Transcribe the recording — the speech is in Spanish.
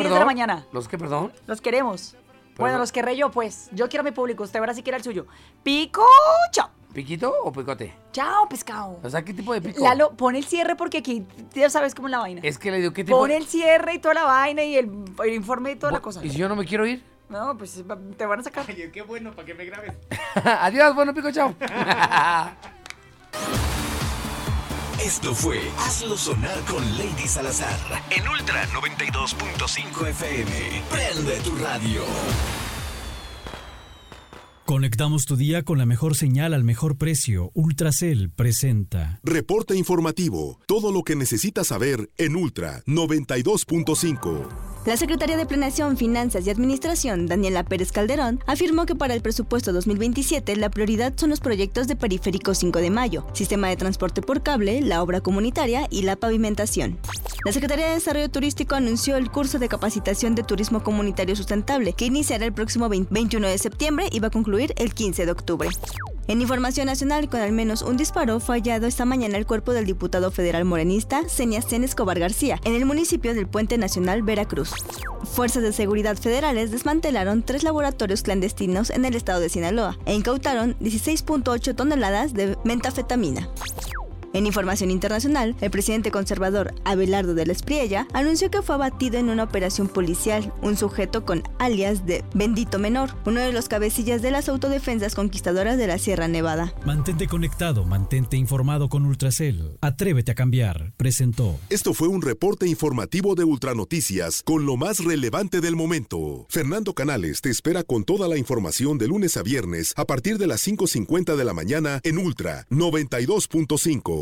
10 de la mañana. ¿Los qué, perdón? Los queremos. Bueno, los querré yo, pues. Yo quiero a mi público. Usted ahora sí quiere el suyo. Pico, chao. ¿Piquito o picote? Chao, pescado. O sea, ¿qué tipo de pico? Lalo, pon el cierre porque aquí ya sabes cómo es la vaina. Es que le digo, ¿qué tipo? Pon el cierre y toda la vaina y el informe y toda la cosa. ¿Y si yo no me quiero ir? No, pues te van a sacar. Ay, qué bueno, para que me grabes. Adiós, bueno, pico, chao. Esto fue Hazlo Sonar con Lady Salazar en Ultra 92.5 FM. Prende tu radio. Conectamos tu día con la mejor señal al mejor precio. Ultracel presenta Reporte informativo. Todo lo que necesitas saber en Ultra 92.5. La secretaria de Planeación, Finanzas y Administración, Daniela Pérez Calderón, afirmó que para el presupuesto 2027 la prioridad son los proyectos de Periférico 5 de Mayo, Sistema de Transporte por Cable, la obra comunitaria y la pavimentación. La Secretaría de Desarrollo Turístico anunció el curso de capacitación de Turismo Comunitario Sustentable, que iniciará el próximo 21 de septiembre y va a concluir el 15 de octubre. En información nacional, con al menos un disparo, fue hallado esta mañana el cuerpo del diputado federal morenista Seniacén Escobar García, en el municipio del Puente Nacional Veracruz. Fuerzas de seguridad federales desmantelaron 3 laboratorios clandestinos en el estado de Sinaloa e incautaron 16.8 toneladas de metanfetamina. En información internacional, el presidente conservador Abelardo de la Espriella anunció que fue abatido en una operación policial un sujeto con alias de Bendito Menor, uno de los cabecillas de las autodefensas conquistadoras de la Sierra Nevada. Mantente conectado, mantente informado con Ultracel. Atrévete a cambiar. Presentó. Esto fue un reporte informativo de Ultranoticias con lo más relevante del momento. Fernando Canales te espera con toda la información de lunes a viernes a partir de las 5:50 de la mañana en Ultra 92.5.